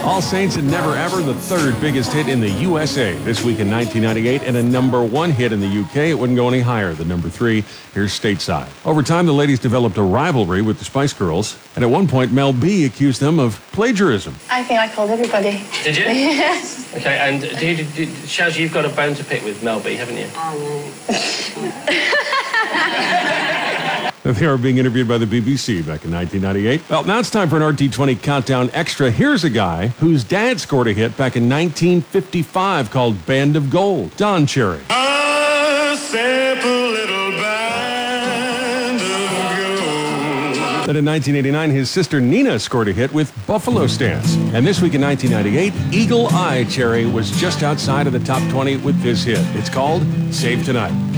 All Saints and Never Ever, the third biggest hit in the USA this week in 1998, and a #1 hit in the UK. It wouldn't go any higher than #3. Here's Stateside. Over time, the ladies developed a rivalry with the Spice Girls, and at one point, Mel B accused them of plagiarism. I think I called everybody. Did you? Yes. Okay, and Shaz, you've got a bone to pick with Mel B, haven't you? Oh, They were being interviewed by the BBC back in 1998. Well, now it's time for an RT20 Countdown Extra. Here's a guy whose dad scored a hit back in 1955 called Band of Gold. Don Cherry. A simple little band of gold. Then in 1989, his sister Nina scored a hit with Buffalo Stance. And this week in 1998, Eagle Eye Cherry was just outside of the top 20 with this hit. It's called Save Tonight.